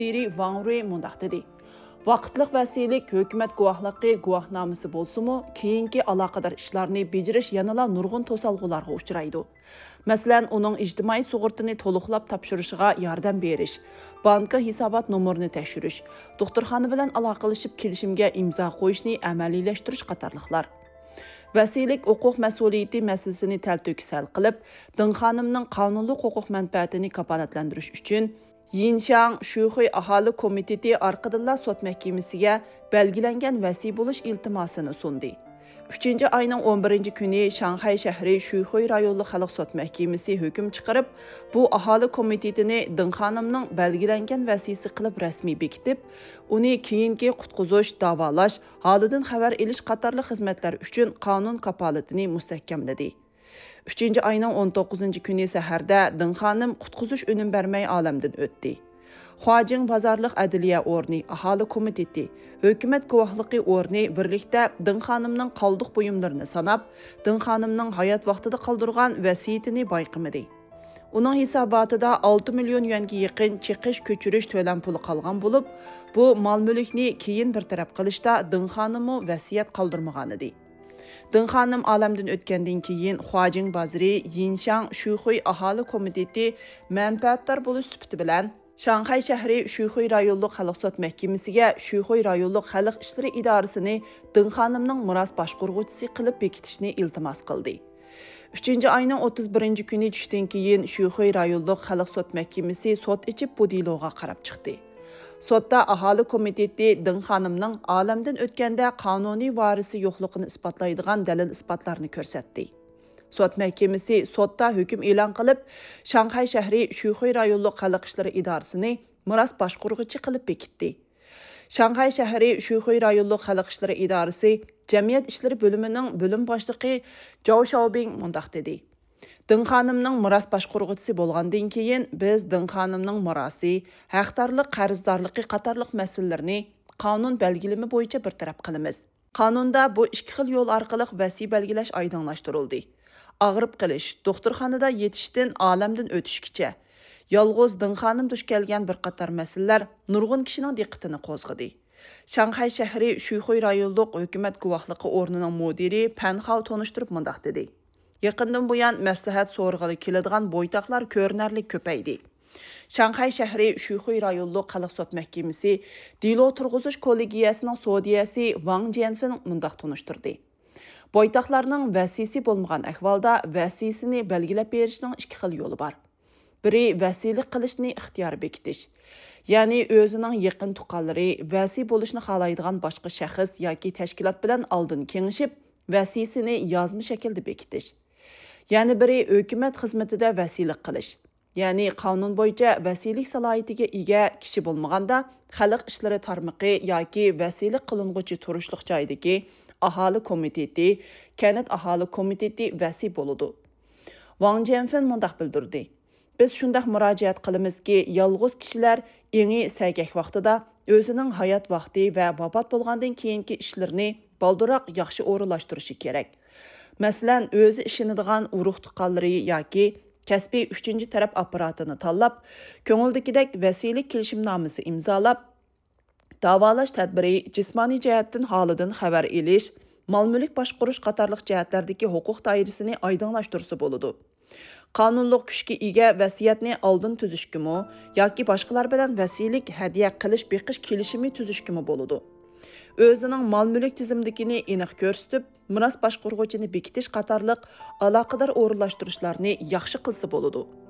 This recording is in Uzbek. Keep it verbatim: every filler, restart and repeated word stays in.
Diri Wang Rui mundaq dedi. Vaqtliq vəsilik hökumət guvahlығы guvahnamesi bolsumu, keyinki alaqadar işlarni beciriş yanıla nurgun tosalğularga uçuraydı. Məsələn, onun ictimai sug'urtini to'liqlab topshirishga yordam berish, banka hisobot nomerini tekshirish, doktorxona bilan aloqalashib kelishimga imzo qo'yishni amaliylashtirish qatorliqlar. Vəsilik huquq mas'uliyati masalasini talto'kisal qilib, Ding xonimning qonunli huquq manfaatini kafolatlantirish uchun Yinshan Shuxuy aholi komiteti orqadilla sud mahkamasiga belgilangan vasi bo'lish iltimosini sundi. uchinchi ayning o'n birinchi kuni Shanxay shahri Shuxuy rayonli xalq sud mahkamasi hukm chiqarib, bu aholi komitetini Ding xonimning belgilangan vasisi qilib rasmiy bekitib, uni keyingi qutqizish, davolash, holidan xabar olish qatorli xizmatlar uchun qonun kafolatini mustahkamladi. uchinchi ayning o'n to'qqizinchi kuni saharda Ding xonim qutqizish unum bermay olamdan o'tdi. Huajing bozorliq adliya o'rni, aholi komiteti, hukumat guvohligi o'rni birlikda Ding xonimning qoldiq buyumlarini sanab, Ding xonimning hayot vaqtida qoldirgan vasiyatini bayqimadi. Uning hisobotida olti million yuanga yaqin chiqish ko'chirish to'lam puli qolgan bo'lib, bu mol-mulkni keyin bir taraf qilishda Ding xonimi vasiyat qoldirmagan edi. Ding xonim olamdan o'tgandan keyin Huajing bozori Yinshan Shuxuy aholi komiteti manfaatdor bo'lish sifati bilan Shanxay shahri Shuxuy rayonli xalq sud mahkamasiga Shuxuy rayonli xalq ishlari idorasini Ding xonimning miros boshqaruvchisi qilib bekitishni iltimos qildi. uchinchi ayning o'ttiz birinchi kuni tushdan keyin Shuxuy rayonli xalq sud mahkamasi sud ichib bu deloga qarab chiqdi. Sotda aholi komiteti Ding xonimning olamdan o'tganda qonuniy varisi yo'qligini isbotlaydigan dalil isbotlarni ko'rsatdi. Sud mahkamasi sotda hukm e'lon qilib, Shanxay shahri Shuxuy rayonli xalq ishlari idorasini miros boshqaruvchi qilib bekitdi. Shanxay shahri Shuxuy rayonli xalq ishlari idorasi jamiyat ishlari bo'limining bo'lim boshlig'i Zhao Xiaobing mundaq dedi. Ding xonimning miros boshqaruvchisi bo'lgandan keyin biz Ding xonimning mirosi, haqdorlik, qarzdorligi qatorliq masalalarni qonun belgilimi bo'yicha bir taraf qilamiz. Qonunda bu ikki xil yo'l orqali vasi belgilash oydinlashtirildi. Og'rib qilish, doktorxonada yetishdan olamdan o'tishgacha yolg'iz Ding xonim duch kelgan bir qator masalalar nurg'un kishining diqqatini qo'zg'adi. Shanxay shahri Shuxuy rayonlik hukumat guvohligi o'rnining mudiri Pan Hao tonishtirib mundaq dedi. Yaqindan buyon maslahat so'rg'ili keladigan bo'ytaqlar ko'rinarli ko'paydi. Shanxay shahri Shuxuy rayonlik xalq sud mahkamasi dilo turg'izish kollegiyasining sudiyasi Wang Jianfen mundaq tonishtirdi. Bo'ytaqlarning vasisi bo'lmagan ahvolda vasisini belgilab berishning ikki xil yo'li bor. Biri vasilik qilishni ixtiyor bekitish. Ya'ni o'zining yaqin tuqqanlari vasi bo'lishni xohlaydigan boshqa shaxs yoki tashkilot bilan oldin kengashib, vasisini yozma shaklda bekitish. Ya'ni biri hukumat xizmatida vasilik qilish. Ya'ni qonun bo'yicha vasilik salohiyatiga ega kishi bo'lmaganda xalq ishlari tarmoqi yoki vasilik qilinguchi turishliq joydagi aholi komiteti, kanat aholi komiteti vasi bo'ladi. Wang Jianfen mundaq bildirdi. Biz shundaq murojaat qilamizki, yolg'iz kishilar engi sagak vaqtida o'zining hayot vaqti va vafot bo'lgandan keyingi ishlarini baldiroq yaxshi o'rinlashtirishi kerak. Masalan, o'zi ishinadigan urug' tuqqanlari yoki kasbiy uchinchi taraf apparatini tanlab, ko'ngildagidek vasilik kelishimnomasi imzolab, davolash tadbiri, jismoniy jihatdan holidan xabar olish, mol-mulk boshqarish qatorliq jihatlardagi huquq doirasini oydinlashtirsa bo'ladi. Qonunliq kuchga ega vasiyatni oldin tuzishgimi yoki boshqalar bilan vasilik hadiya qilish beqish kelishimi tuzishgimi bo'ladi. O'zining mol-mulk tizimidagini aniq ko'rsatib, miros boshqaruvchini bekitish qatorliq aloqador o'rinlashtirishlarni yaxshi qilsa bo'ladi.